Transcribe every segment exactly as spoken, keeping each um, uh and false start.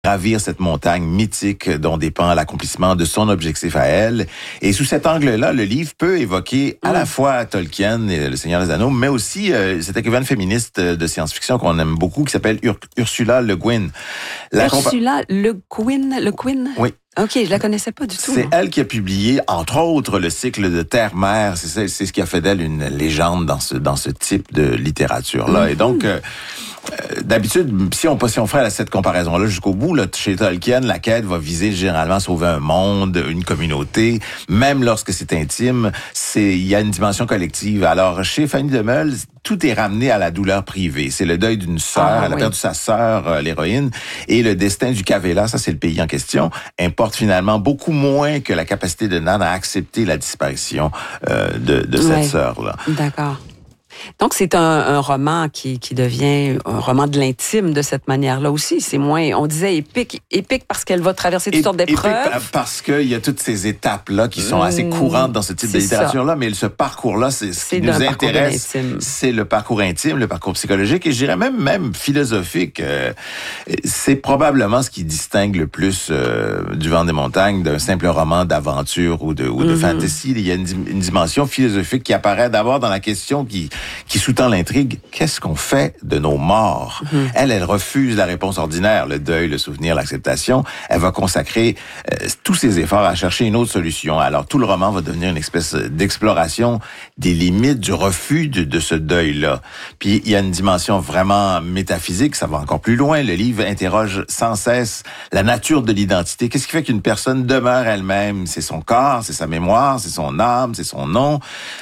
gravir cette montagne mythique dont dépend l'accomplissement de son objectif à elle. Et sous cet angle-là, le livre peut évoquer à la fois Tolkien et Le Seigneur des Anneaux, mais aussi euh, cette écrivaine féministe de science-fiction qu'on aime beaucoup, qui s'appelle Ur- Ursula Le Guin. La Ursula compa- Le Guin, Le Guin? Oui. OK, je la connaissais pas du tout. C'est elle qui a publié, entre autres, le cycle de Terre-Mère. C'est, ça, c'est ce qui a fait d'elle une légende dans ce, dans ce type de littérature-là. Mm-hmm. Et donc, euh, euh, d'habitude, si on, si on ferait cette comparaison-là jusqu'au bout, là, chez Tolkien, la quête va viser généralement à sauver un monde, une communauté. Même lorsque c'est intime, c'est, il y a une dimension collective. Alors, chez Fanny de Meule, tout est ramené à la douleur privée. C'est le deuil d'une sœur, ah, elle a oui. perdu sa sœur, euh, l'héroïne, et le destin du Kavela, ça c'est le pays en question, importe finalement beaucoup moins que la capacité de Nan à accepter la disparition euh, de, de cette ouais. sœur-là. D'accord. Donc, c'est un, un roman qui, qui devient un roman de l'intime de cette manière-là aussi. C'est moins, on disait épique, épique parce qu'elle va traverser toutes é- sortes d'épreuves. Épique parce qu'il y a toutes ces étapes-là qui sont assez courantes dans ce type c'est de littérature-là, mais ce parcours-là, c'est ce c'est qui nous intéresse. C'est, c'est le parcours intime, le parcours psychologique, et je dirais même, même philosophique. Euh, c'est probablement ce qui distingue le plus euh, Du Vent des montagnes d'un simple roman d'aventure ou de, ou de mm-hmm. fantasy. Il y a une, une dimension philosophique qui apparaît d'abord dans la question qui qui sous-tend l'intrigue, qu'est-ce qu'on fait de nos morts? Mmh. Elle, elle refuse la réponse ordinaire, le deuil, le souvenir, l'acceptation. Elle va consacrer euh, tous ses efforts à chercher une autre solution. Alors, tout le roman va devenir une espèce d'exploration des limites du refus de, de ce deuil-là. Puis, il y a une dimension vraiment métaphysique, ça va encore plus loin. Le livre interroge sans cesse la nature de l'identité. Qu'est-ce qui fait qu'une personne demeure elle-même? C'est son corps, c'est sa mémoire, c'est son âme, c'est son nom.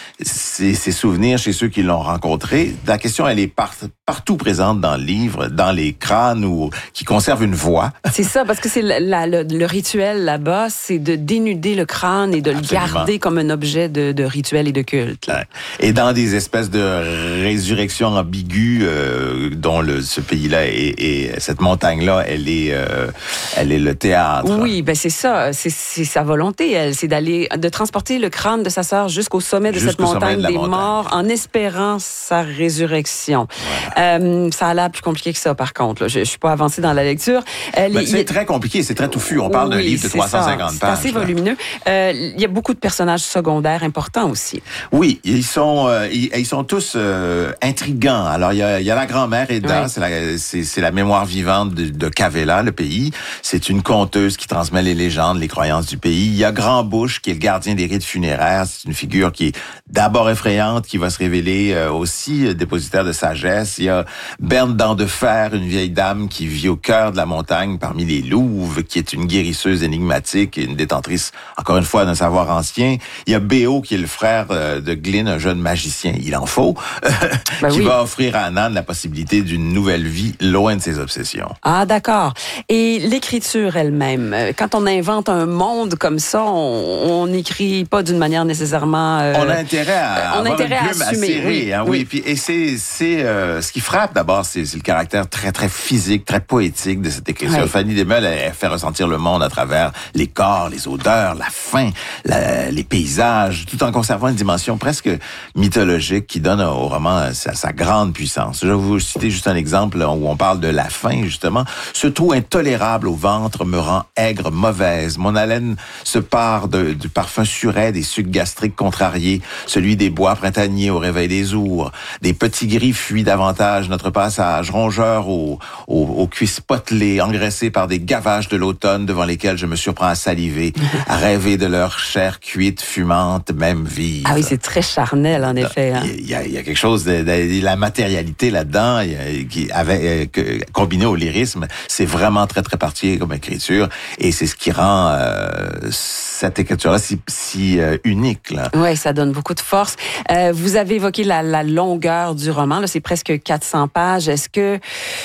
Ses, ses souvenirs chez ceux qui l'ont rencontré. La question, elle est par, partout présente dans le livre, dans les crânes ou qui conservent une voix. C'est ça, parce que c'est la, la, le, le rituel là-bas, c'est de dénuder le crâne et de Absolument. le garder comme un objet de, de rituel et de culte. Là. Et dans des espèces de résurrections ambiguës euh, dont le, ce pays-là et, et cette montagne-là, elle est, euh, elle est le théâtre. Oui, ben c'est ça, c'est, c'est sa volonté, elle, c'est d'aller, de transporter le crâne de sa sœur jusqu'au sommet de Jusqu'au cette montagne de des montagne. morts en espérant sa résurrection. Voilà. Euh, ça a l'air plus compliqué que ça, par contre. Là. Je ne suis pas avancée dans la lecture. Euh, ben, les, c'est a... très compliqué, c'est très touffu. On parle oui, d'un livre de trois cent cinquante ça. pages. C'est assez là. volumineux. Euh, il y a beaucoup de personnages secondaires importants aussi. Oui, ils sont, euh, ils, ils sont tous euh, intrigants. Alors, il y a, il y a la grand-mère Edda, oui. c'est, la, c'est, c'est la mémoire vivante de, de Kavela, le pays. C'est une conteuse qui transmet les légendes, les croyances du pays. Il y a Grand Bouche, qui est le gardien des rites funéraires. C'est une figure qui est d'abord effrayante, qui va se révéler euh, aussi euh, dépositaire de sagesse. Il y a Berne Dent de Fer, une vieille dame qui vit au cœur de la montagne parmi les louves, qui est une guérisseuse énigmatique et une détentrice, encore une fois, d'un savoir ancien. Il y a Béo, qui est le frère euh, de Glyn, un jeune magicien, il en faut, ben qui oui. va offrir à Nan la possibilité d'une nouvelle vie loin de ses obsessions. Ah, d'accord. Et l'écriture elle-même, quand on invente un monde comme ça, on n'écrit pas d'une manière nécessairement... Euh, on a intérêt à, on a intérêt une plume à assumer. À serrer, oui, hein, oui. oui. Puis, et c'est, c'est euh, ce qui frappe d'abord, c'est, c'est le caractère très, très physique, très poétique de cette écriture. Oui. Fanny Desmeules, elle, elle fait ressentir le monde à travers les corps, les odeurs, la faim, la, les paysages, tout en conservant une dimension presque mythologique qui donne au roman sa, sa grande puissance. Je vais vous citer juste un exemple où on parle de la faim, justement. Ce trou intolérable au ventre me rend aigre, mauvaise. Mon haleine se part de, du parfum suret des sucs gastriques contrariés, celui des bois printaniers au réveil des ours. Des petits gris fuient davantage notre passage, rongeurs aux, aux, aux cuisses potelées, engraissés par des gavages de l'automne devant lesquels je me surprends à saliver, à rêver de leur chair cuite, fumante, même vive. Ah oui, c'est très charnel, en effet. Hein. Il, y a, il y a quelque chose de, de, de la matérialité là-dedans, qui avait euh, combiné au lyrisme, c'est vraiment très, très particulier comme écriture, et c'est ce qui rend euh, cette écriture-là si, si euh, unique. Oui, ça donne beaucoup de force. Euh, vous avez évoqué la, la longueur du roman, là, c'est presque quatre cents pages. Est-ce que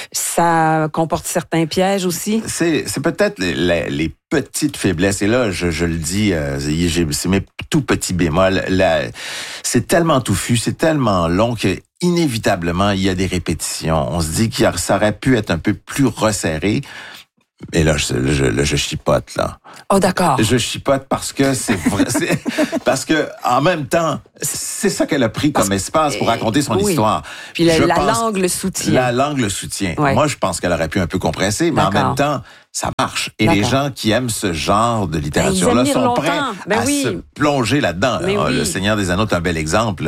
ça comporte certains pièges aussi? C'est, c'est peut-être les, les, les petites faiblesses, et là, je, je le dis, euh, c'est mes tout petits bémols. Là, c'est tellement touffu, c'est tellement long que inévitablement, il y a des répétitions. On se dit que ça aurait pu être un peu plus resserré. Et là, je, je, je chipote, là. Oh, d'accord. Je chipote parce que c'est vrai. c'est, parce que, en même temps, c'est ça qu'elle a pris comme parce, espace pour raconter son oui. histoire. Puis la, la langue le soutient. La langue le soutient. Ouais. Moi, je pense qu'elle aurait pu un peu compresser, mais d'accord. en même temps, ça marche. Et D'accord. les gens qui aiment ce genre de littérature-là ben, sont longtemps. prêts ben à oui. se plonger là-dedans. Là. Oui. Le Seigneur des Anneaux est un bel exemple.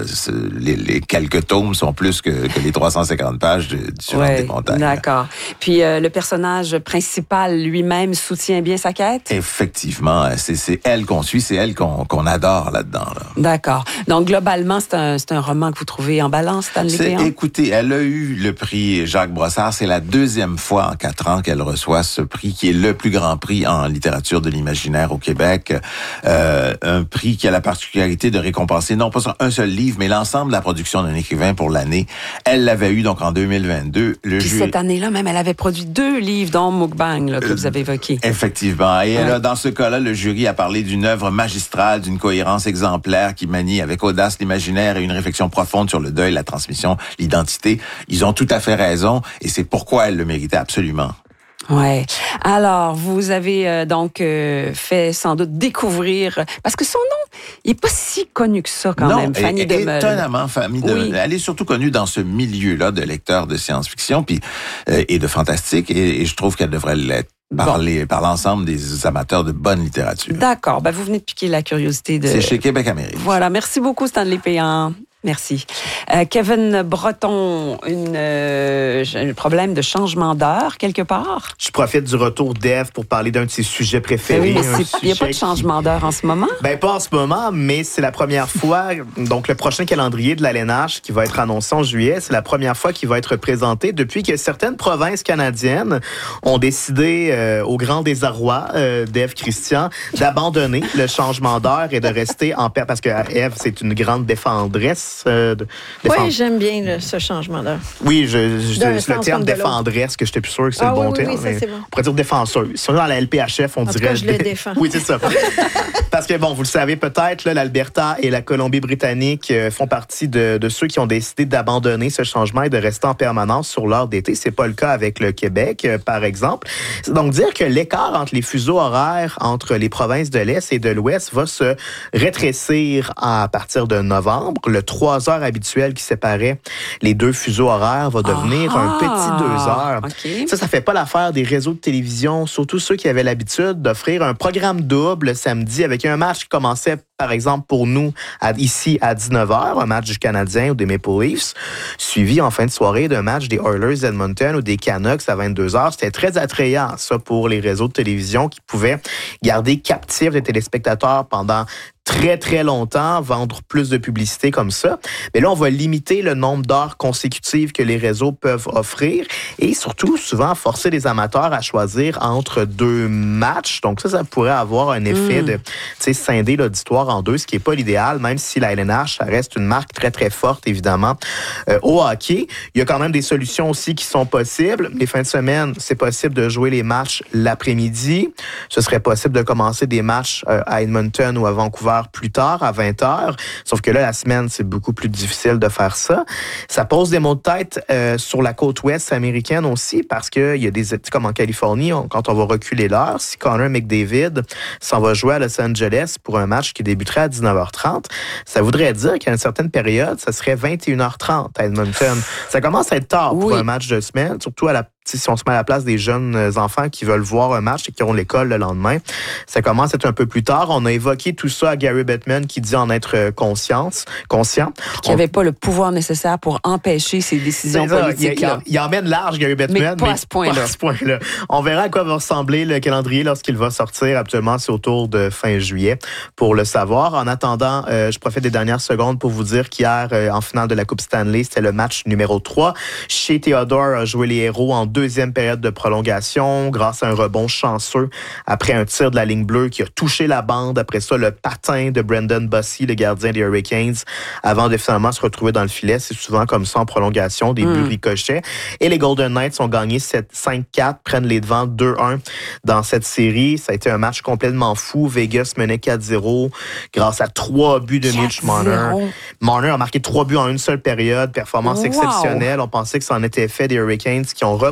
Les, les quelques tomes sont plus que, que les trois cent cinquante pages du, du ouais, Vent des montagnes. D'accord. Puis euh, le personnage principal lui-même soutient bien sa quête? Effectivement. C'est, c'est elle qu'on suit, c'est elle qu'on, qu'on adore là-dedans. Là. D'accord. Donc, globalement, c'est un, c'est un roman que vous trouvez en balance, Stanley Péan? Écoutez, elle a eu le prix Jacques Brossard. C'est la deuxième fois en quatre ans qu'elle reçoit ce prix qui est le plus grand prix en littérature de l'imaginaire au Québec. Euh, un prix qui a la particularité de récompenser non pas sur un seul livre, mais l'ensemble de la production d'un écrivain pour l'année. Elle l'avait eu donc en deux mille vingt-deux. Le Puis jury... cette année-là, même, elle avait produit deux livres, dont Mukbang, là, que euh, vous avez évoqué. Effectivement. Et ouais. elle a, dans ce cas-là, le jury a parlé d'une œuvre magistrale, d'une cohérence exemplaire qui manie avec audace l'imaginaire et une réflexion profonde sur le deuil, la transmission, l'identité. Ils ont tout à fait raison et c'est pourquoi elle le méritait absolument. Ouais. Alors, vous avez euh, donc euh, fait sans doute découvrir, parce que son nom, il est pas si connu que ça quand non, même, Fanny Demeule. Non, étonnamment, Fanny Demeule. Oui. Elle est surtout connue dans ce milieu-là de lecteurs de science-fiction puis euh, et de fantastique, et, et je trouve qu'elle devrait l'être. Par, bon. les, par l'ensemble des amateurs de bonne littérature. D'accord. Ben, vous venez de piquer la curiosité de... C'est chez Québec Amérique. Voilà. Merci beaucoup, Stanley Péan. Merci. Euh, Kevin Breton, une, euh, un problème de changement d'heure quelque part? Je profite du retour d'Ève pour parler d'un de ses sujets préférés. Ben oui, il n'y a pas de changement qui... d'heure en ce moment? Ben pas en ce moment, mais c'est la première fois. Donc le prochain calendrier de l'A L N H qui va être annoncé en juillet, c'est la première fois qu'il va être présenté depuis que certaines provinces canadiennes ont décidé, euh, au grand désarroi euh, d'Ève Christian, d'abandonner le changement d'heure et de rester en paix. Parce que Ève, c'est une grande défendresse. Euh, de, oui, j'aime bien le, ce changement d'heure. Oui, je, je, le terme défendresse, que je n'étais plus sûr que c'est ah, le bon oui, terme. Oui, ça, c'est bon. On pourrait dire défenseur. Si on est dans la L P H F, on en dirait... Cas, je le défends. Oui, c'est ça. Parce que, bon, vous le savez peut-être, là, l'Alberta et la Colombie-Britannique euh, font partie de, de ceux qui ont décidé d'abandonner ce changement et de rester en permanence sur l'heure d'été. C'est pas le cas avec le Québec, euh, par exemple. C'est donc dire que l'écart entre les fuseaux horaires entre les provinces de l'Est et de l'Ouest va se rétrécir à partir de novembre. Le trois heures habituel qui séparait les deux fuseaux horaires va devenir ah, un petit deux heures. Okay. Ça, ça fait pas l'affaire des réseaux de télévision, surtout ceux qui avaient l'habitude d'offrir un programme double le samedi avec un match qui commençait, par exemple, pour nous, à, ici, à dix-neuf heures, un match du Canadien ou des Maple Leafs, suivi en fin de soirée d'un match des Oilers d'Edmonton ou des Canucks à vingt-deux heures. C'était très attrayant, ça, pour les réseaux de télévision qui pouvaient garder captifs les téléspectateurs pendant très, très longtemps, vendre plus de publicité comme ça. Mais là, on va limiter le nombre d'heures consécutives que les réseaux peuvent offrir et surtout, souvent, forcer les amateurs à choisir entre deux matchs. Donc ça, ça pourrait avoir un effet mmh. de, tu sais, scinder l'auditoire en deux, ce qui n'est pas l'idéal, même si la L N H, ça reste une marque très, très forte, évidemment, euh, au hockey. Il y a quand même des solutions aussi qui sont possibles. Les fins de semaine, c'est possible de jouer les matchs l'après-midi. Ce serait possible de commencer des matchs euh, à Edmonton ou à Vancouver plus tard, à vingt heures. Sauf que là, la semaine, c'est beaucoup plus difficile de faire ça. Ça pose des maux de tête euh, sur la côte ouest américaine aussi, parce qu'il y a des, comme en Californie, on, quand on va reculer l'heure, si Connor McDavid s'en va jouer à Los Angeles pour un match qui débuterait à dix-neuf heures trente, ça voudrait dire qu'à une certaine période, ça serait vingt et une heures trente à Edmonton. Ça commence à être tard oui. pour un match de semaine, surtout à la si on se met à la place des jeunes enfants qui veulent voir un match et qui auront l'école le lendemain, ça commence à être un peu plus tard. On a évoqué tout ça à Gary Bettman qui dit en être conscience, conscient. Qui n'avait pas le pouvoir nécessaire pour empêcher ces décisions ça, politiques. Il, il, il emmène large, Gary Bettman. Mais pas mais à ce point-là. Pas à ce point-là. On verra à quoi va ressembler le calendrier lorsqu'il va sortir. Actuellement, c'est autour de fin juillet pour le savoir. En attendant, euh, je profite des dernières secondes pour vous dire qu'hier, euh, en finale de la Coupe Stanley, c'était le match numéro trois. Shea Theodore a joué les héros en deuxième période de prolongation grâce à un rebond chanceux après un tir de la ligne bleue qui a touché la bande. Après ça, le patin de Brendan Bussey, le gardien des Hurricanes, avant de finalement se retrouver dans le filet. C'est souvent comme ça en prolongation, des buts mm. ricochets. Et les Golden Knights ont gagné cinq quatre, prennent les devants deux un dans cette série. Ça a été un match complètement fou. Vegas menait quatre zéro grâce à trois buts de Mitch Marner. Marner a marqué trois buts en une seule période. Performance wow. exceptionnelle. On pensait que ça en était fait des Hurricanes qui ont remonté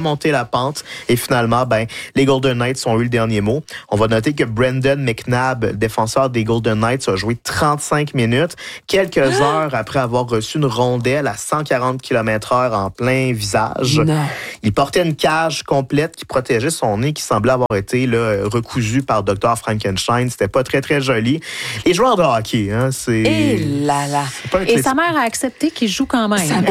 remonter la pente. Et finalement, ben, les Golden Knights ont eu le dernier mot. On va noter que Brandon McNabb, défenseur des Golden Knights, a joué trente-cinq minutes, quelques ah! heures après avoir reçu une rondelle à cent quarante kilomètres heure en plein visage. Non. Il portait une cage complète qui protégeait son nez, qui semblait avoir été là, recousu par docteur Frankenstein. C'était pas très, très joli. Les joueurs de hockey, hein, c'est... Et là là. Et sa mère a accepté qu'il joue quand même. Ça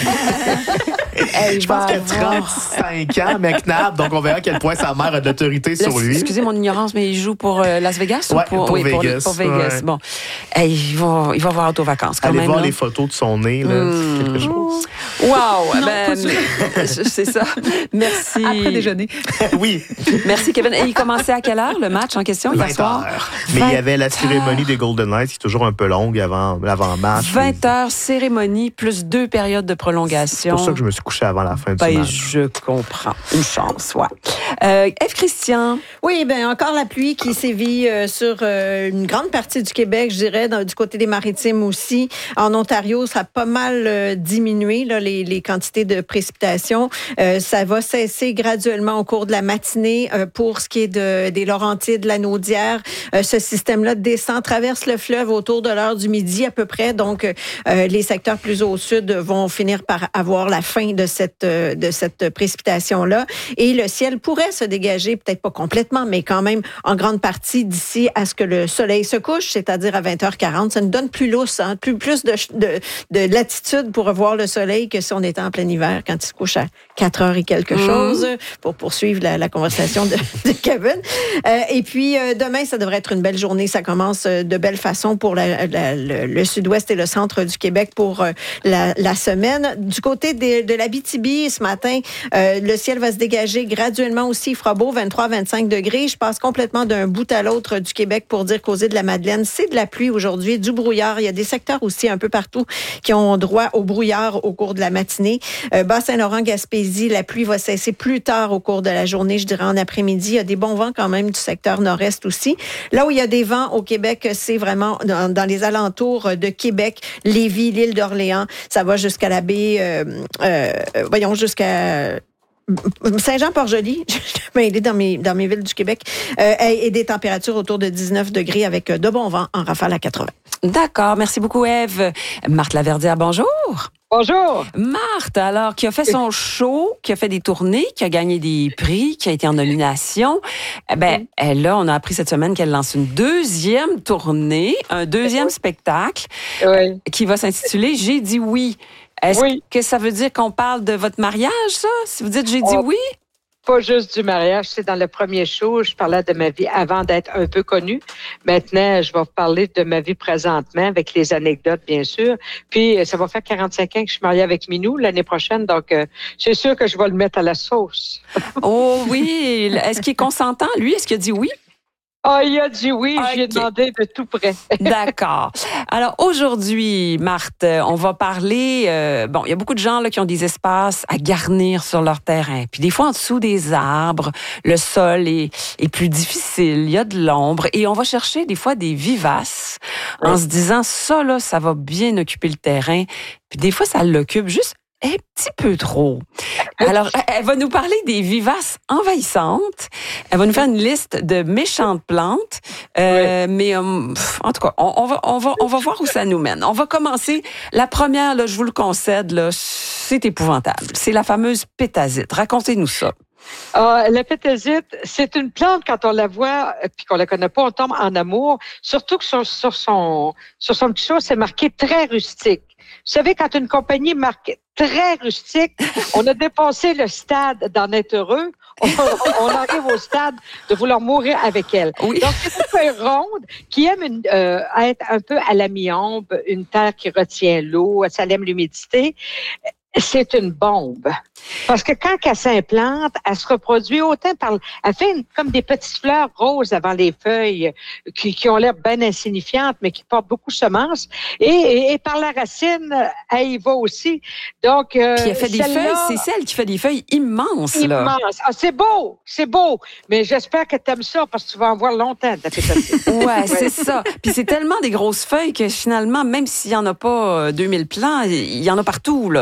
Hey, je pense qu'il a trente-cinq ans, McNabb, donc on verra à quel point sa mère a de l'autorité sur Là, lui. Excusez mon ignorance, mais il joue pour euh, Las Vegas ouais, ou pour, pour oui, Vegas? Pour, pour Vegas. Ouais. Bon, hey, il va, il va avoir auto-vacances quand Allez même. voir là. les photos de son nez, là, mmh. c'est quelque chose. Wow, non, ben, c'est ça. Merci. Après déjeuner. Oui. Merci Kevin. Et il commençait à quelle heure le match en question hier soir? heures. Mais il y avait la cérémonie des Golden Knights qui est toujours un peu longue avant l'avant-match. vingt heures cérémonie plus deux périodes de prolongation. C'est pour ça que je me suis couché avant la fin du ben, match. Je comprends. Une chance, ouais. Euh, Ève Christian. Oui, bien, encore la pluie qui sévit euh, sur euh, une grande partie du Québec, je dirais, dans, du côté des Maritimes aussi. En Ontario, ça a pas mal euh, diminué, là, les, les quantités de précipitations. Euh, ça va cesser graduellement au cours de la matinée. Euh, pour ce qui est de, des Laurentides, de la Naudière, euh, ce système-là descend, traverse le fleuve autour de l'heure du midi à peu près. Donc, euh, les secteurs plus au sud vont finir par avoir la fin de cette, euh, de cette précipitation-là. Et le ciel pourrait se dégager, peut-être pas complètement, mais quand même en grande partie d'ici à ce que le soleil se couche, c'est-à-dire à vingt heures quarante. Ça nous donne plus lousse, hein, plus, plus de, de, de latitude pour voir le soleil que si on était en plein hiver, quand il se couche à quatre heures et quelque mmh. chose, pour poursuivre la, la conversation de, de Kevin. Euh, et puis, euh, demain, ça devrait être une belle journée. Ça commence euh, de belle façon pour la, la, le, le sud-ouest et le centre du Québec pour euh, la, la semaine. Du côté de, de l'Abitibi, ce matin, euh, le ciel va se dégager graduellement aussi. Il fera beau, vingt-trois à vingt-cinq degrés. Je passe complètement d'un bout à l'autre du Québec pour dire qu'aux îles de la Madeleine, c'est de la pluie aujourd'hui, du brouillard. Il y a des secteurs aussi un peu partout qui ont droit au brouillard au cours de la matinée. Euh, Bas-Saint-Laurent, Gaspésie, la pluie va cesser plus tard au cours de la journée, je dirais en après-midi. Il y a des bons vents quand même du secteur nord-est aussi. Là où il y a des vents au Québec, c'est vraiment dans, dans les alentours de Québec, Lévis, l'île d'Orléans. Ça va jusqu'à la baie, euh, euh, voyons, jusqu'à Saint-Jean-Port-Joli, je suis mêlée dans mes, dans mes villes du Québec, euh, et, et des températures autour de dix-neuf degrés avec de bons vents en rafale à quatre-vingts. D'accord, merci beaucoup Ève. Marthe Laverdière, bonjour. Bonjour. Marthe, alors, qui a fait son show, qui a fait des tournées, qui a gagné des prix, qui a été en nomination. Eh ben, oui. elle, là, on a appris cette semaine qu'elle lance une deuxième tournée, un deuxième oui. spectacle, oui. qui va s'intituler « J'ai dit oui ». Est-ce oui. que ça veut dire qu'on parle de votre mariage, ça? Si vous dites « j'ai dit oh, oui ». Pas juste du mariage. C'est dans le premier show, je parlais de ma vie avant d'être un peu connue. Maintenant, je vais vous parler de ma vie présentement avec les anecdotes, bien sûr. Puis, ça va faire quarante-cinq ans que je suis mariée avec Minou l'année prochaine. Donc, euh, c'est sûr que je vais le mettre à la sauce. Oh oui! Est-ce qu'il est consentant, lui? Est-ce qu'il a dit oui? Ah, oh, il a dit oui, okay. J'ai demandé de tout près. D'accord. Alors, aujourd'hui, Marthe, on va parler... Euh, bon, il y a beaucoup de gens là, qui ont des espaces à garnir sur leur terrain. Puis des fois, en dessous des arbres, le sol est, est plus difficile, il y a de l'ombre. Et on va chercher des fois des vivaces oui. en se disant, ça, là, ça va bien occuper le terrain. Puis des fois, ça l'occupe juste un petit peu trop. Alors, elle va nous parler des vivaces envahissantes. Elle va nous faire une liste de méchantes plantes. Euh, oui. Mais, um, en tout cas, on, on, va, on, va, on va voir où ça nous mène. On va commencer. La première, là, je vous le concède, là, c'est épouvantable. C'est la fameuse pétasite. Racontez-nous ça. Euh, la pétasite, c'est une plante, quand on la voit puis qu'on la connaît pas, on tombe en amour. Surtout que sur, sur son sur son petit show, c'est marqué très rustique. Vous savez, quand une compagnie marque très rustique, on a dépassé le stade d'en être heureux. On, on arrive au stade de vouloir mourir avec elle. Oui. Donc, c'est une feuille ronde qui aime une, euh, être un peu à la mi-ombre, une terre qui retient l'eau, ça aime l'humidité. C'est une bombe. Parce que quand elle s'implante, elle se reproduit autant par... Elle fait une, comme des petites fleurs roses avant les feuilles qui, qui ont l'air bien insignifiantes, mais qui portent beaucoup de semences. Et, et, et par la racine, elle y va aussi. Donc, euh, Puis elle fait des feuilles, c'est celle qui fait des feuilles immenses. Immenses. Là. Ah, c'est beau, c'est beau. Mais j'espère que tu aimes ça parce que tu vas en voir longtemps de ta pétasite. Ouais, ouais, c'est ça. Puis c'est tellement des grosses feuilles que finalement, même s'il n'y en a pas deux mille plants, il y en a partout. Là.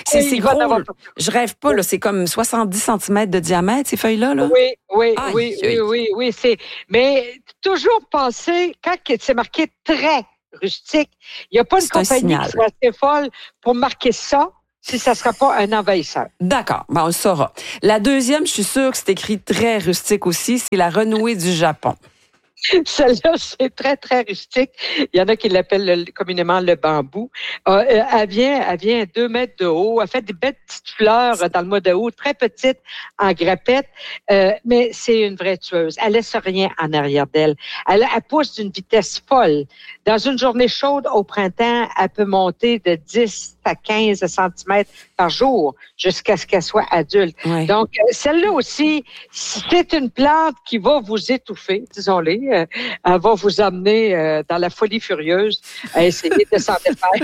c'est, c'est il va en gros. avoir partout. Je rêve pas, là. C'est comme soixante-dix centimètres de diamètre, ces feuilles-là, là. Oui, oui, Aïe, oui, aïe. oui, oui, oui, c'est, mais toujours penser, quand c'est marqué très rustique, il n'y a pas une C'est un compagnie signal. qui soit assez folle pour marquer ça si ça ne sera pas un envahisseur. D'accord, ben, on le saura. La deuxième, je suis sûre que c'est écrit très rustique aussi, c'est la renouée du Japon. Celle-là, c'est très, très rustique. Il y en a qui l'appellent le- communément le bambou. Euh, euh, elle vient, elle vient à deux mètres de haut. Elle fait des belles petites fleurs euh, dans le mois de août, très petites, en grappette. Euh, mais c'est une vraie tueuse. Elle laisse rien en arrière d'elle. Elle, elle pousse d'une vitesse folle. Dans une journée chaude au printemps, elle peut monter de dix à quinze centimètres par jour jusqu'à ce qu'elle soit adulte. Ouais. Donc, euh, celle-là aussi, c'est une plante qui va vous étouffer, disons-le. Euh, elle va vous amener euh, dans la folie furieuse à essayer de s'en défaire.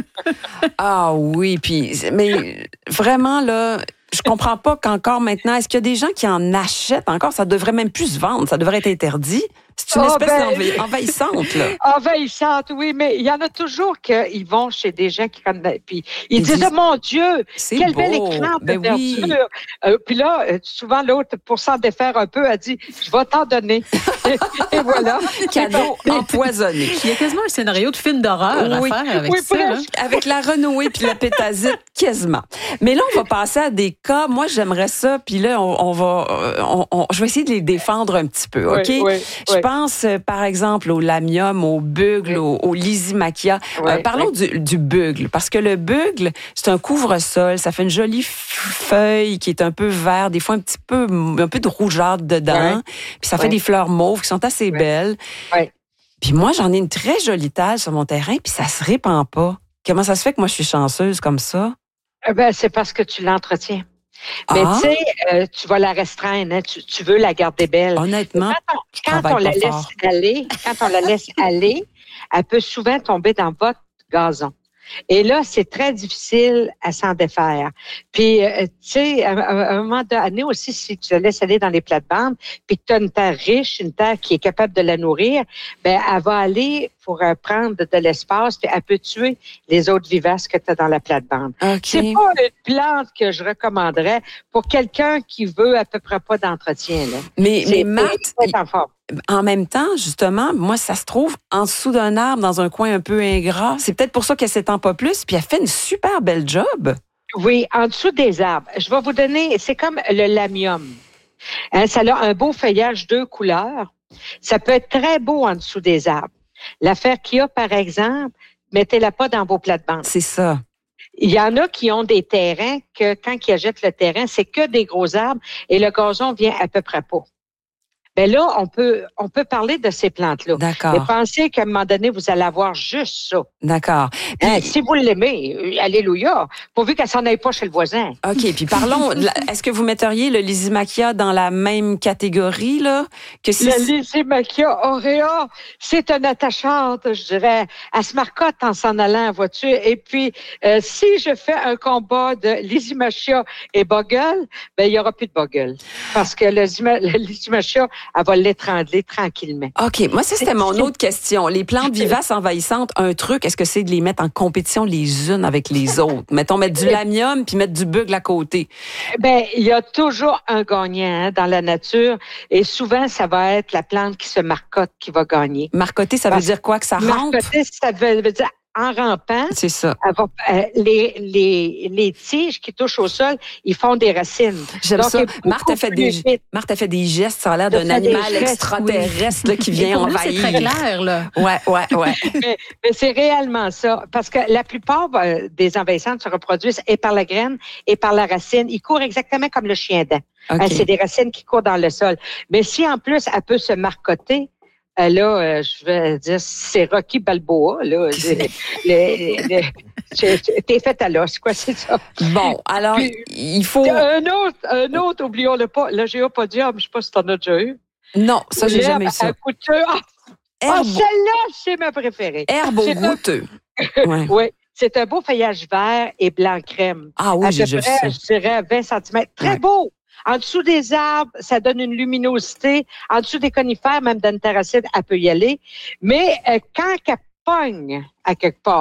Ah oui, puis mais vraiment là, je comprends pas qu'encore maintenant, est-ce qu'il y a des gens qui en achètent encore? Ça devrait même plus se vendre, ça devrait être interdit. C'est une Ah, espèce ben- d'enva- envahissante, là. Envahissante, oui, mais il y en a toujours qui vont chez des gens qui connaissent. Puis ils, Ils disent, disent, oh mon Dieu, C'est quel beau. bel écran de Ben oui. verdure. Euh, puis là, euh, souvent l'autre, pour s'en défaire un peu, a dit, je vais t'en donner. et, et voilà. Cadeau empoisonné. Il y a quasiment un scénario de film d'horreur Oui. à faire avec Oui, ça. là. presque. Avec la renouée puis la pétasite, quasiment. Mais là, on va passer à des cas. Moi, j'aimerais ça. Puis là, on, on va, euh, on, on- je vais essayer de les défendre un petit peu, Oui, ok oui, Je oui. pense, euh, par exemple, au lamium, au bugle, au, au lysimachia. Oui, Euh, parlons du, du bugle, parce que le bugle, c'est un couvre-sol. Ça fait une jolie f- feuille qui est un peu vert, des fois un petit peu, un peu de rougeâtre dedans. Oui. Puis ça fait Oui. des fleurs mauves qui sont assez Oui. belles. Oui. Puis moi, j'en ai une très jolie taille sur mon terrain, puis ça se répand pas. Comment ça se fait que moi, je suis chanceuse comme ça? Eh ben, c'est parce que tu l'entretiens. Mais Ah. tu sais, euh, tu vas la restreindre, hein, tu, tu veux la garder belle. Honnêtement, Quand on, je quand travaille on la pas laisse fort. aller, quand on la laisse aller, elle peut souvent tomber dans votre gazon. Et là, c'est très difficile à s'en défaire. Puis, euh, tu sais, à, à- à un moment donné aussi, si tu la laisses aller dans les plates-bandes, puis que tu as une terre riche, une terre qui est capable de la nourrir, ben elle va aller pour euh, prendre de, de l'espace, puis elle peut tuer les autres vivaces que tu as dans la plate-bande. OK. C'est pas une plante que je recommanderais pour quelqu'un qui veut à peu près pas d'entretien. Là. Mais, C'est mais Marthe, c'est très fort. en même temps, justement, moi, ça se trouve en dessous d'un arbre, dans un coin un peu ingrat. C'est peut-être pour ça qu'elle s'étend pas plus, puis elle fait une super belle job. Oui, en dessous des arbres. Je vais vous donner, c'est comme le lamium. Hein, ça a un beau feuillage deux couleurs. Ça peut être très beau en dessous des arbres. L'affaire qu'il y a, par exemple, mettez-la pas dans vos plates-bandes. C'est ça. Il y en a qui ont des terrains que quand ils achètent le terrain, c'est que des gros arbres et le gazon vient à peu près pas. Ben là, on peut, on peut parler de ces plantes-là. Mais D'accord. pensez qu'à un moment donné, vous allez avoir juste ça. D'accord. Puis, Hein, si vous l'aimez, euh, alléluia, pourvu qu'elle s'en aille pas chez le voisin. OK, puis parlons. de la- Est-ce que vous metteriez le lysimachia dans la même catégorie, là? Que si... La Lysimachia aurea, c'est une attachante, je dirais. Elle se marcotte en s'en allant en voiture. Et puis, euh, si je fais un combat de Lysimachia et Bogle, ben il y aura plus de Bogle. Parce que le Lysim- la Lysimachia, elle va l'étrangler tranquillement. OK, moi, ça, c'était mon autre question. Les plantes vivaces envahissantes, un truc, est-ce que c'est de les mettre en compétition les unes avec les autres? Mettons, mettre du lamium puis mettre du bugle à côté. Ben, il y a toujours un gagnant hein, dans la nature. Et souvent, ça va être la plante qui se marcotte qui va gagner. Marcoter, ça veut Parce- dire quoi? Que ça rampe? Marcotter, ça veut, veut dire en rampant, C'est ça. elle va- euh, les, les, les tiges qui touchent au sol, ils font des racines. J'aime Donc, ça. elle est Marthe a, beaucoup fait plus des, vite. Marthe a fait des gestes. Ça a l'air Elle d'un fait des animal gestes, extraterrestre là, qui Et vient pour nous, c'est envahir. très clair, là. Ouais, ouais, ouais. Mais, mais c'est réellement ça. Parce que la plupart euh, des envahissantes se reproduisent et par la graine et par la racine. Ils courent exactement comme le chien dent. OK. Hein, c'est des racines qui courent dans le sol. Mais si en plus, elle peut se marcoter, euh, là, euh, je vais dire, c'est Rocky Balboa. Là, Le- le- le- c'est- c'est- T'es fait à l'os, quoi, c'est ça. Bon, alors, Puis- il faut... Un autre, un autre, oublions-le pas, le géopodium, je sais pas si t'en as déjà eu. Non, ça, j'ai L'herbe jamais eu ça. à couture. Ah, ah, Herbe, celle-là, c'est ma préférée. herbe au c'est un- goûteux. Ouais. Oui, c'est un beau feuillage vert et blanc crème. Ah oui, à j'ai peu déjà vu près, ça. je dirais, vingt centimètres. Très Ouais. beau. En dessous des arbres, ça donne une luminosité. En dessous des conifères, même dans une terracide, elle peut y aller. Mais euh, quand elle pogne à quelque part,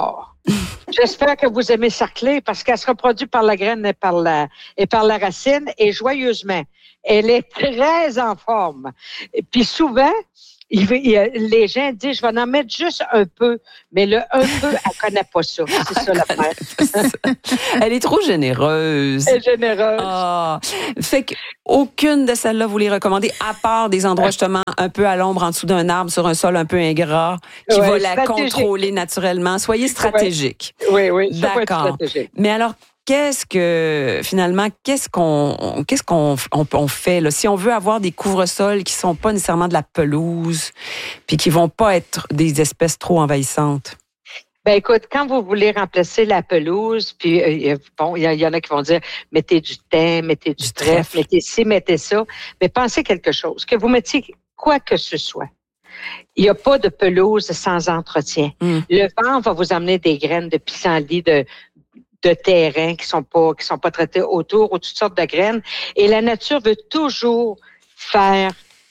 J'espère que vous aimez sa clé parce qu'elle se reproduit par la graine et par la, et par la racine et joyeusement. Elle est très en forme. Et puis souvent, il, il, les gens disent, je vais en mettre juste un peu. Mais le un peu, elle connaît pas ça. C'est ça l'affaire. Elle est trop généreuse. Elle est généreuse. Oh. Fait qu'aucune de celles-là, vous les recommandez, à part des endroits justement un peu à l'ombre, en dessous d'un arbre, sur un sol un peu ingrat, qui ouais, va la stratégique. Contrôler naturellement. Soyez stratégique. Oui, oui. oui d'accord. Stratégique. Mais alors, qu'est-ce que, finalement, qu'est-ce qu'on, qu'est-ce qu'on on, on fait, là? Si on veut avoir des couvre-sols qui sont pas nécessairement de la pelouse, puis qui vont pas être des espèces trop envahissantes. Ben écoute, quand vous voulez remplacer la pelouse, puis euh, bon, il y, y en a qui vont dire mettez du thym, mettez du, du trèfle, trèfle, mettez ci, mettez ça, mais pensez quelque chose, que vous mettiez quoi que ce soit. Il n'y a pas de pelouse sans entretien. Mm. Le vent va vous amener des graines de pissenlit, de de terrain qui sont pas qui sont pas traitées autour ou toutes sortes de graines, et la nature veut toujours faire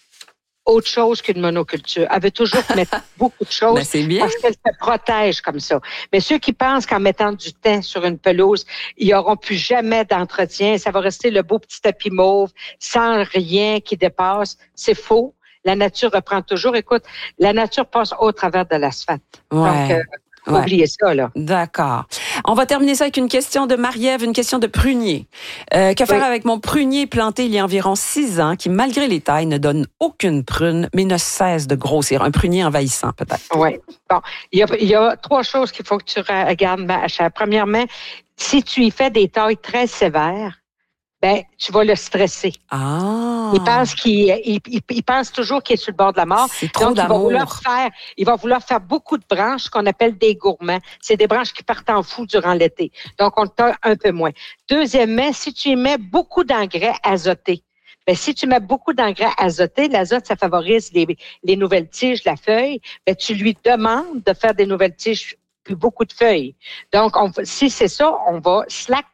autre chose qu'une monoculture. Elle veut toujours mettre beaucoup de choses ben, c'est bien. Parce qu'elle se protège comme ça. Mais ceux qui pensent qu'en mettant du thym sur une pelouse, ils n'auront plus jamais d'entretien, ça va rester le beau petit tapis mauve sans rien qui dépasse, c'est faux. La nature reprend toujours. Écoute, la nature passe au travers de l'asphalte. Ouais. Donc, euh, Ouais. oubliez ça, là. D'accord. On va terminer ça avec une question de Marie-Ève, une question de prunier. Euh, que faire oui. avec mon prunier planté il y a environ six ans, qui, malgré les tailles, ne donne aucune prune, mais ne cesse de grossir? Un prunier envahissant, peut-être. Oui. Bon, il y a, il y a trois choses qu'il faut que tu regardes, Macha. Premièrement, si tu y fais des tailles très sévères, ben, tu vas le stresser. Ah. Il pense qu'il, il, il, il pense toujours qu'il est sur le bord de la mort. C'est trop Donc, d'amour. il va vouloir faire, il va vouloir faire beaucoup de branches qu'on appelle des gourmands. C'est des branches qui partent en fou durant l'été. Donc, on le taille un peu moins. Deuxièmement, si tu y mets beaucoup d'engrais azotés, ben, si tu mets beaucoup d'engrais azotés, l'azote, ça favorise les, les nouvelles tiges, la feuille, ben, tu lui demandes de faire des nouvelles tiges puis beaucoup de feuilles. Donc, on, si c'est ça, on va slack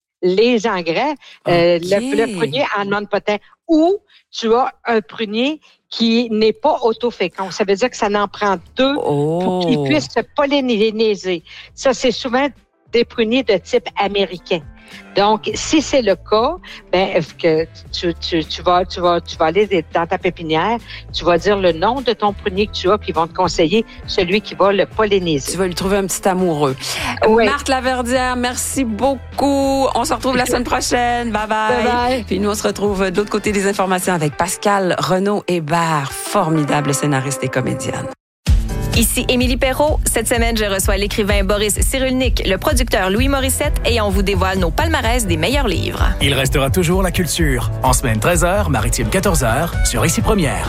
les engrais, euh, okay. le, le prunier en demande pas tant. Ou tu as un prunier qui n'est pas autofécond. Ça veut dire que ça n'en prend deux oh. pour qu'il puisse se polliniser. Ça, c'est souvent des pruniers de type américain. Donc, si c'est le cas, ben que tu, tu, tu vas tu vas tu vas aller dans ta pépinière, tu vas dire le nom de ton prunier que tu as, puis ils vont te conseiller celui qui va le polliniser. Tu vas lui trouver un petit amoureux. Oui. Marthe Laverdière, merci beaucoup. On se retrouve la semaine prochaine. Bye bye. Bye bye. Puis nous on se retrouve de l'autre côté des informations avec Pascal Renaud-Hébert, formidable scénariste et comédienne. Ici Émilie Perrault. Cette semaine, je reçois l'écrivain Boris Cyrulnik, le producteur Louis Morissette et on vous dévoile nos palmarès des meilleurs livres. Il restera toujours la culture. En semaine treize heures, maritime quatorze heures, sur Ici Première.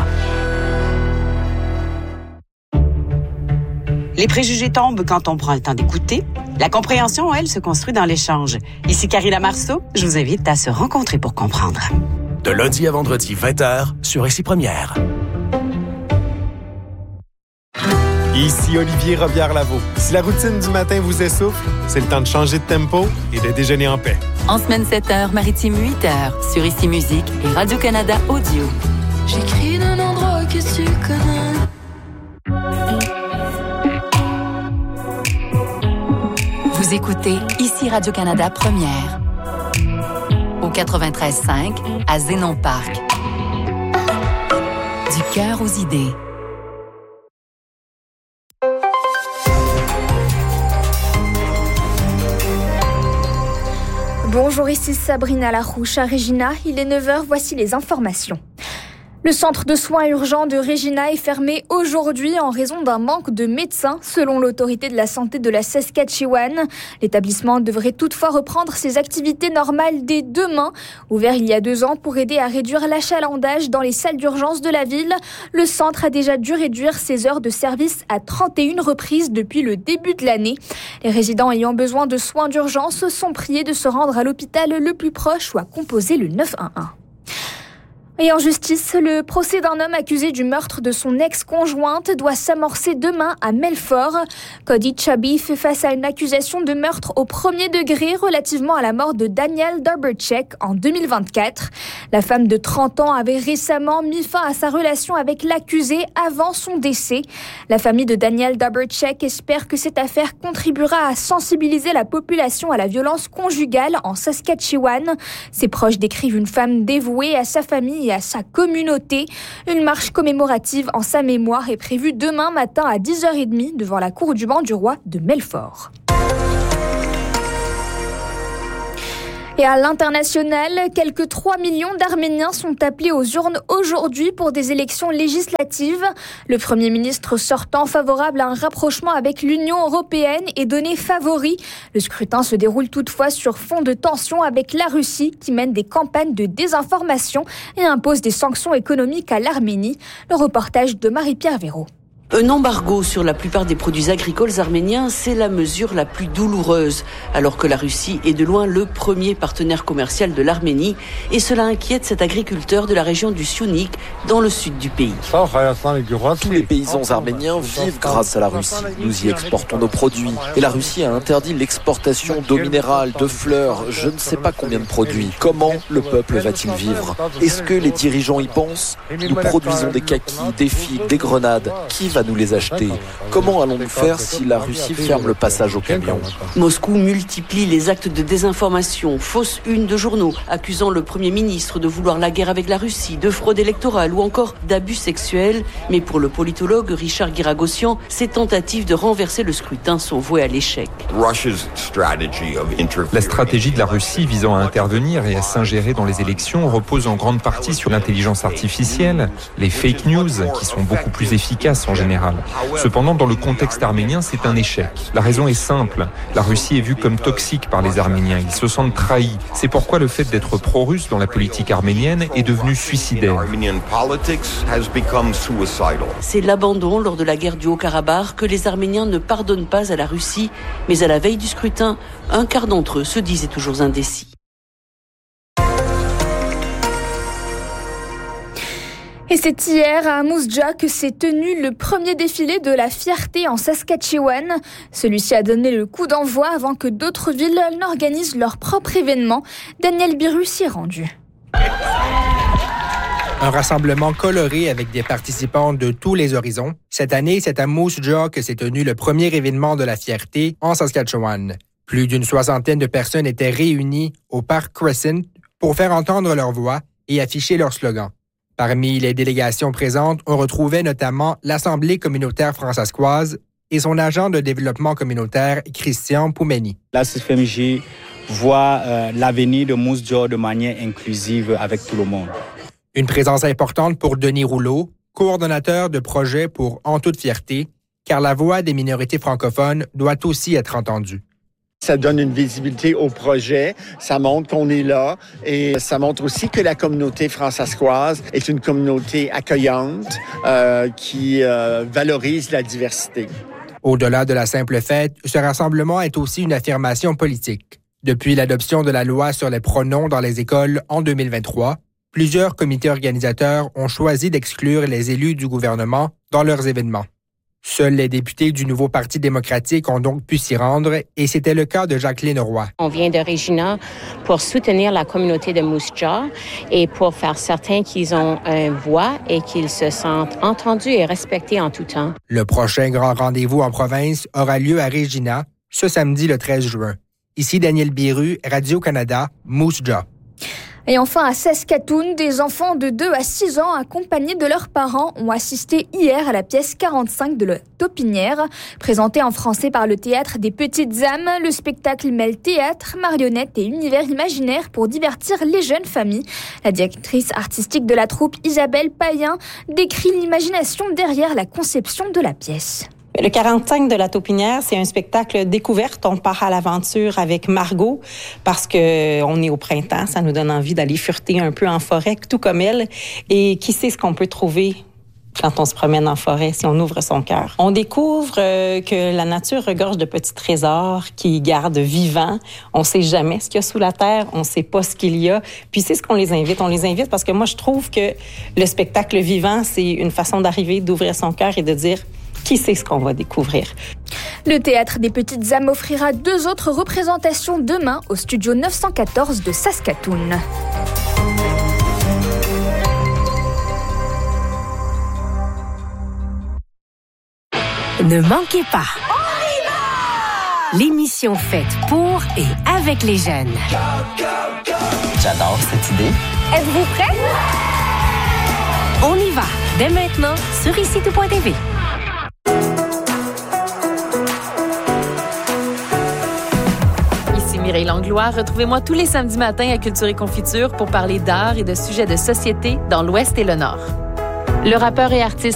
Les préjugés tombent quand on prend le temps d'écouter. La compréhension, elle, se construit dans l'échange. Ici Carrie Marceau, je vous invite à se rencontrer pour comprendre. De lundi à vendredi, vingt heures, sur Ici Première. Ici Olivier Robillard-Lavaux. Si la routine du matin vous essouffle, c'est le temps de changer de tempo et de déjeuner en paix. En semaine sept heures, maritime huit heures, sur Ici Musique et Radio-Canada Audio. J'écris d'un endroit que tu connais. Vous écoutez Ici Radio-Canada Première. Au quatre-vingt-treize cinq, à Zénon Parc. Du cœur aux idées. Bonjour, ici Sabrina Larouche à Regina. Il est neuf heures, voici les informations. Le centre de soins urgents de Regina est fermé aujourd'hui en raison d'un manque de médecins, selon l'autorité de la santé de la Saskatchewan. L'établissement devrait toutefois reprendre ses activités normales dès demain. Ouvert il y a deux ans pour aider à réduire l'achalandage dans les salles d'urgence de la ville, le centre a déjà dû réduire ses heures de service à trente et une reprises depuis le début de l'année. Les résidents ayant besoin de soins d'urgence sont priés de se rendre à l'hôpital le plus proche ou à composer le neuf un un. Et en justice, le procès d'un homme accusé du meurtre de son ex-conjointe doit s'amorcer demain à Melfort. Cody Chubby fait face à une accusation de meurtre au premier degré relativement à la mort de Daniel Duberchek en deux mille vingt-quatre. La femme de trente ans avait récemment mis fin à sa relation avec l'accusé avant son décès. La famille de Daniel Duberchek espère que cette affaire contribuera à sensibiliser la population à la violence conjugale en Saskatchewan. Ses proches décrivent une femme dévouée à sa famille et à sa communauté. Une marche commémorative en sa mémoire est prévue demain matin à dix heures trente devant la cour du banc du roi de Melfort. Et à l'international, quelques trois millions d'Arméniens sont appelés aux urnes aujourd'hui pour des élections législatives. Le Premier ministre sortant, favorable à un rapprochement avec l'Union européenne, est donné favori. Le scrutin se déroule toutefois sur fond de tension avec la Russie qui mène des campagnes de désinformation et impose des sanctions économiques à l'Arménie. Le reportage de Marie-Pierre Véraud. Un embargo sur la plupart des produits agricoles arméniens, c'est la mesure la plus douloureuse, alors que la Russie est de loin le premier partenaire commercial de l'Arménie, et cela inquiète cet agriculteur de la région du Syunik, dans le sud du pays. Tous les paysans arméniens vivent grâce à la Russie. Nous y exportons nos produits. Et la Russie a interdit l'exportation d'eau minérale, de fleurs, je ne sais pas combien de produits. Comment le peuple va-t-il vivre? Est-ce que les dirigeants y pensent? Nous produisons des kakis, des figues, des grenades. Qui va nous les acheter? Comment allons-nous faire si la Russie ferme le passage aux camions? Moscou multiplie les actes de désinformation, fausses unes de journaux, accusant le Premier ministre de vouloir la guerre avec la Russie, de fraude électorale ou encore d'abus sexuels. Mais pour le politologue Richard Guiragossian, ces tentatives de renverser le scrutin sont vouées à l'échec. La stratégie de la Russie visant à intervenir et à s'ingérer dans les élections repose en grande partie sur l'intelligence artificielle, les fake news, qui sont beaucoup plus efficaces en général. Cependant, dans le contexte arménien, c'est un échec. La raison est simple. La Russie est vue comme toxique par les Arméniens. Ils se sentent trahis. C'est pourquoi le fait d'être pro-russe dans la politique arménienne est devenu suicidaire. C'est l'abandon lors de la guerre du Haut-Karabakh que les Arméniens ne pardonnent pas à la Russie. Mais à la veille du scrutin, un quart d'entre eux se disaient toujours indécis. Et c'est hier à Moose Jaw que s'est tenu le premier défilé de la fierté en Saskatchewan. Celui-ci a donné le coup d'envoi avant que d'autres villes n'organisent leur propre événement. Daniel Biru s'y est rendu. Un rassemblement coloré avec des participants de tous les horizons. Cette année, c'est à Moose Jaw que s'est tenu le premier événement de la fierté en Saskatchewan. Plus d'une soixantaine de personnes étaient réunies au Parc Crescent pour faire entendre leur voix et afficher leur slogan. Parmi les délégations présentes, on retrouvait notamment l'Assemblée communautaire françaiscoise et son agent de développement communautaire, Christian Poumeni. La C F M J voit euh, l'avenir de Moose Jaw de manière inclusive avec tout le monde. Une présence importante pour Denis Rouleau, coordonnateur de projet pour En toute fierté, car la voix des minorités francophones doit aussi être entendue. Ça donne une visibilité au projet, ça montre qu'on est là et ça montre aussi que la communauté françaiscoise est une communauté accueillante euh, qui euh, valorise la diversité. Au-delà de la simple fête, ce rassemblement est aussi une affirmation politique. Depuis l'adoption de la loi sur les pronoms dans les écoles en deux mille vingt-trois, plusieurs comités organisateurs ont choisi d'exclure les élus du gouvernement dans leurs événements. Seuls les députés du nouveau Parti démocratique ont donc pu s'y rendre et c'était le cas de Jacqueline Roy. On vient de Regina pour soutenir la communauté de Moose Jaw et pour faire certain qu'ils ont une voix et qu'ils se sentent entendus et respectés en tout temps. Le prochain grand rendez-vous en province aura lieu à Regina ce samedi le treize juin. Ici Daniel Biru, Radio-Canada, Moose Jaw. Et enfin, à Saskatoon, des enfants de deux à six ans accompagnés de leurs parents ont assisté hier à la pièce quarante-cinq de la Taupinière. Présentée en français par le Théâtre des Petites âmes, le spectacle mêle théâtre, marionnettes et univers imaginaire pour divertir les jeunes familles. La directrice artistique de la troupe, Isabelle Payen, décrit l'imagination derrière la conception de la pièce. Le quarante-cinq de la Taupinière, c'est un spectacle découverte. On part à l'aventure avec Margot parce que on est au printemps. Ça nous donne envie d'aller fureter un peu en forêt, tout comme elle. Et qui sait ce qu'on peut trouver quand on se promène en forêt, si on ouvre son cœur. On découvre euh, que la nature regorge de petits trésors qui gardent vivants. On ne sait jamais ce qu'il y a sous la terre, on ne sait pas ce qu'il y a. Puis c'est ce qu'on les invite. On les invite parce que moi, je trouve que le spectacle vivant, c'est une façon d'arriver, d'ouvrir son cœur et de dire qui sait ce qu'on va découvrir. Le Théâtre des Petites âmes offrira deux autres représentations demain au Studio neuf cent quatorze de Saskatoon. Ne manquez pas. L'émission faite pour et avec les jeunes. J'adore cette idée. Êtes-vous prêts? On y va, dès maintenant, sur ici tout point t v. Ici Mireille Langlois. Retrouvez-moi tous les samedis matins à Culture et Confiture pour parler d'art et de sujets de société dans l'Ouest et le Nord. Le rappeur et artiste